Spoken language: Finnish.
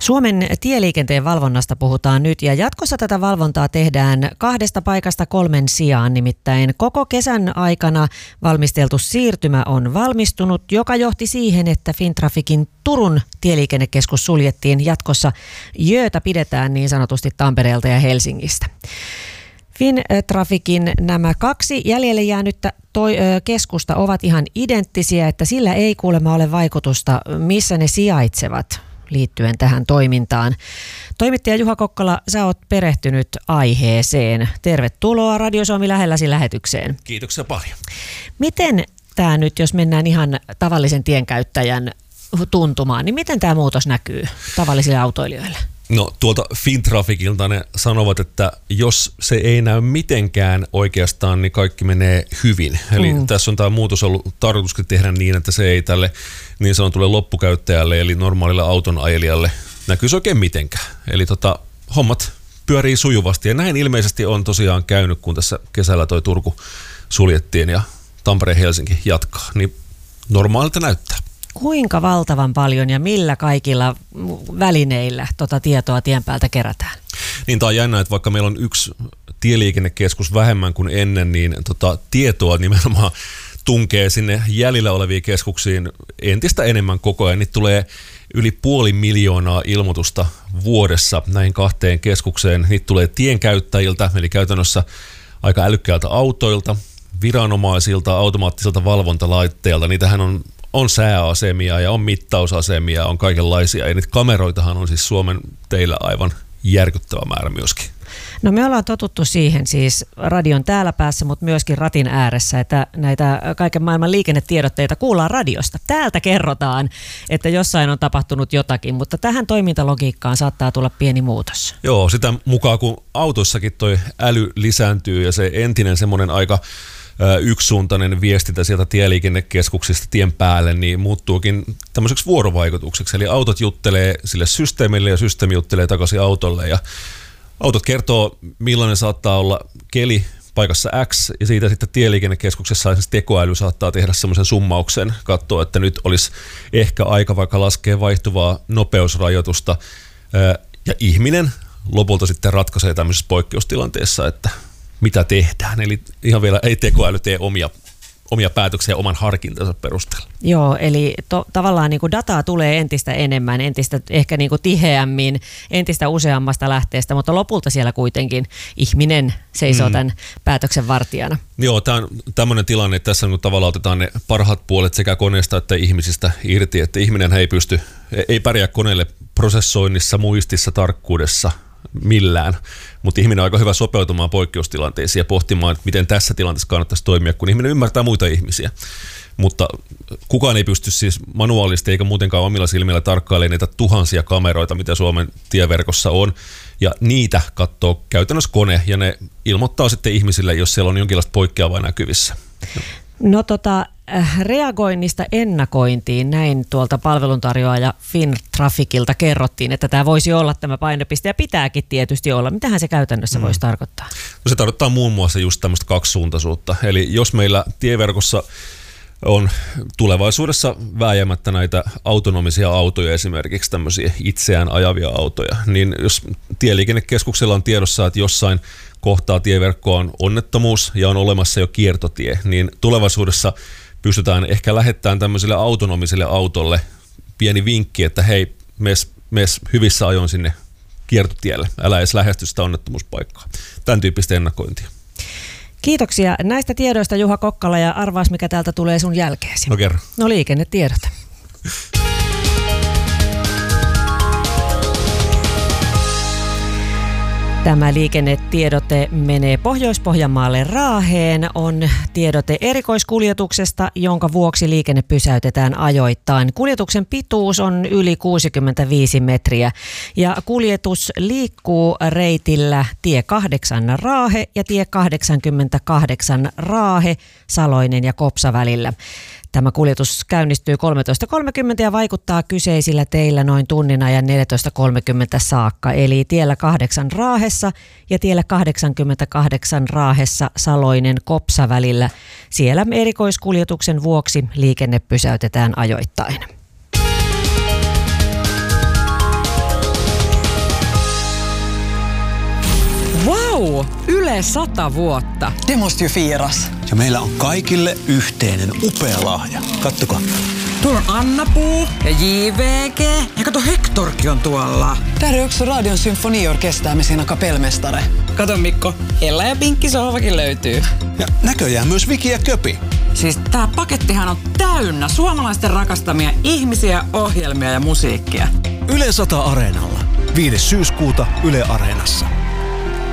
Suomen tieliikenteen valvonnasta puhutaan nyt ja jatkossa tätä valvontaa tehdään 2 paikasta 3 sijaan. Nimittäin koko kesän aikana valmisteltu siirtymä on valmistunut, joka johti siihen, että Fintrafficin Turun tieliikennekeskus suljettiin. Jatkossa jöötä pidetään niin sanotusti Tampereelta ja Helsingistä. Fintrafficin nämä 2 jäljelle jäänyttä keskusta ovat ihan identtisiä, että sillä ei kuulemma ole vaikutusta, missä ne sijaitsevat liittyen tähän toimintaan. Toimittaja Juha Kokkola, sä oot perehtynyt aiheeseen. Tervetuloa Radio Suomi lähelläsi lähetykseen. Kiitoksia paljon. Miten tämä nyt, jos mennään ihan tavallisen tienkäyttäjän tuntumaan, niin miten tämä muutos näkyy tavallisille autoilijoille? No tuolta Fintrafficilta ne sanovat, että jos se ei näy mitenkään oikeastaan, niin kaikki menee hyvin. Eli tässä on tämä muutos ollut tarkoituskin tehdä niin, että se ei tälle niin sanotulle loppukäyttäjälle eli normaalille auton ajelijalle näkyisi oikein mitenkään. Eli hommat pyörii sujuvasti ja näin ilmeisesti on tosiaan käynyt, kun tässä kesällä toi Turku suljettiin ja Tampere-Helsinki jatkaa, niin normaalilta näyttää. Kuinka valtavan paljon ja millä kaikilla välineillä tietoa tien päältä kerätään? Niin, tämä on jännä, että vaikka meillä on 1 tieliikennekeskus vähemmän kuin ennen, niin tietoa nimenomaan tunkee sinne jäljellä oleviin keskuksiin entistä enemmän koko ajan. Niitä tulee yli 500 000 ilmoitusta vuodessa näihin 2 keskukseen. Niitä tulee tienkäyttäjiltä, eli käytännössä aika älykkäiltä autoilta, viranomaisilta, automaattisilta valvontalaitteilta. Niitähän on sääasemia ja on mittausasemia, on kaikenlaisia. Ja niitä kameroitahan on siis Suomen teillä aivan järkyttävä määrä myöskin. No me ollaan totuttu siihen siis radion täällä päässä, mutta myöskin ratin ääressä, että näitä kaiken maailman liikennetiedotteita kuullaan radiosta. Täältä kerrotaan, että jossain on tapahtunut jotakin, mutta tähän toimintalogiikkaan saattaa tulla pieni muutos. Joo, sitä mukaan kun autoissakin toi äly lisääntyy ja se entinen semmoinen aika yksisuuntainen viestintä sieltä tieliikennekeskuksista tien päälle, niin muuttuukin tämmöiseksi vuorovaikutukseksi. Eli autot juttelee sille systeemille ja systeemi juttelee takaisin autolle. Ja autot kertoo, millainen saattaa olla keli paikassa X, ja siitä sitten tieliikennekeskuksessa tekoäly saattaa tehdä semmoisen summauksen, katsoa, että nyt olisi ehkä aika vaikka laskea vaihtuvaa nopeusrajoitusta, ja ihminen lopulta sitten ratkaisee tämmöisessä poikkeustilanteessa, että mitä tehdään. Eli ihan vielä ei tekoäly tee omia päätöksiä oman harkintansa perusteella. Joo, eli tavallaan niin kuin dataa tulee entistä enemmän, entistä ehkä niin kuin tiheämmin, entistä useammasta lähteestä, mutta lopulta siellä kuitenkin ihminen seisoo tämän päätöksen vartijana. Joo, tämä on tämmöinen tilanne, että tässä niin tavallaan otetaan ne parhaat puolet sekä koneesta että ihmisistä irti, että ihminen ei pärjää koneelle prosessoinnissa, muistissa, tarkkuudessa, millään, mutta ihminen on aika hyvä sopeutumaan poikkeustilanteisiin ja pohtimaan, että miten tässä tilanteessa kannattaisi toimia, kun ihminen ymmärtää muita ihmisiä. Mutta kukaan ei pysty siis manuaalisesti eikä muutenkaan omilla silmillä tarkkailemaan niitä tuhansia kameroita, mitä Suomen tieverkossa on, ja niitä katsoo käytännössä kone, ja ne ilmoittaa sitten ihmisille, jos siellä on jonkinlaista poikkeavaa näkyvissä. No reagoinnista ennakointiin, näin tuolta palveluntarjoaja Fintrafficilta kerrottiin, että tämä voisi olla tämä painopiste ja pitääkin tietysti olla. Mitähän se käytännössä voisi tarkoittaa? No se tarkoittaa muun muassa just tämmöistä kaksisuuntaisuutta. Eli jos meillä tieverkossa on tulevaisuudessa vääjäämättä näitä autonomisia autoja, esimerkiksi tämmöisiä itseään ajavia autoja, niin jos tieliikennekeskuksella on tiedossa, että jossain kohtaa tieverkkoa on onnettomuus ja on olemassa jo kiertotie, niin tulevaisuudessa pystytään ehkä lähettämään tämmöiselle autonomiselle autolle pieni vinkki, että hei, mees hyvissä ajoin sinne kiertotielle, älä edes lähesty sitä onnettomuuspaikkaa. Tämän tyyppistä ennakointia. Kiitoksia näistä tiedoista, Juha Kokkola, ja arvaas, mikä täältä tulee sun jälkeesi. No kerro. No liikennetiedot. Tämä liikennetiedote menee Pohjois-Pohjanmaalle Raaheen. On tiedote erikoiskuljetuksesta, jonka vuoksi liikenne pysäytetään ajoittain. Kuljetuksen pituus on yli 65 metriä ja kuljetus liikkuu reitillä tie 8 Raahe ja tie 88 Raahe, Saloinen ja Kopsa välillä. Tämä kuljetus käynnistyy 13.30 ja vaikuttaa kyseisillä teillä noin tunnin ajan 14.30 saakka. Eli tiellä 8 Raahessa ja tiellä 88 Raahessa Saloinen Kopsa välillä. Siellä erikoiskuljetuksen vuoksi liikenne pysäytetään ajoittain. Yle 100 vuotta. Det måste ju firas. Ja meillä on kaikille yhteinen upea lahja. Kattokaa. Tuolla on Anna-Puu ja JVG. Ja kato, Hektorkin on tuolla. Där är också Radion symfoniorkester med sina kapellmästare. Kato Mikko, Ella ja Pinkki sohvakin löytyy. Ja näköjään myös Viki ja Köpi. Siis tää pakettihan on täynnä suomalaisten rakastamia ihmisiä, ohjelmia ja musiikkia. Yle 100 Areenalla. 5. syyskuuta Yle Areenassa.